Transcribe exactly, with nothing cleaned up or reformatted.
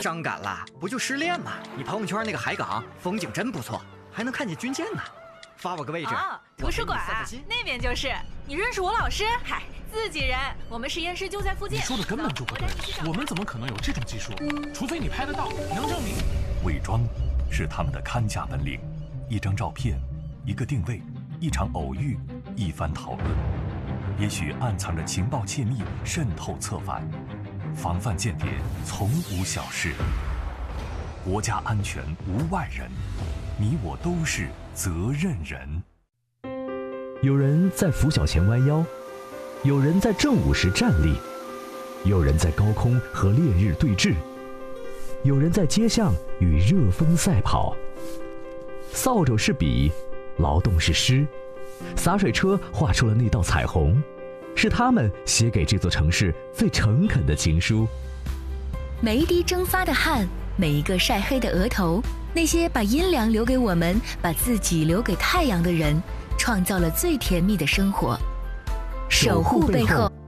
伤感了，不就失恋吗？你朋友圈那个海港风景真不错，还能看见军舰呢。发我个位置。 哦，图书馆啊，那边就是。你认识我老师？嗨，自己人，我们实验室就在附近。 你说的根本就不对，我们怎么可能有这种技术？除非你拍得到，能证明。 伪装是他们的看家本领，一张照片，一个定位，一场偶遇，一番讨论，也许暗藏着情报窃密渗透策反，防范间谍从无小事。国家安全无外人，你我都是责任人。 有人在拂晓前弯腰，有人在正午时站立，有人在高空和烈日对峙，有人在街巷与热风赛跑。扫帚是笔，劳动是诗，洒水车画出了那道彩虹，是他们写给这座城市最诚恳的情书。 每一滴蒸发的汗，每一个晒黑的额头，那些把阴凉留给我们，把自己留给太阳的人，创造了最甜蜜的生活。守护背后。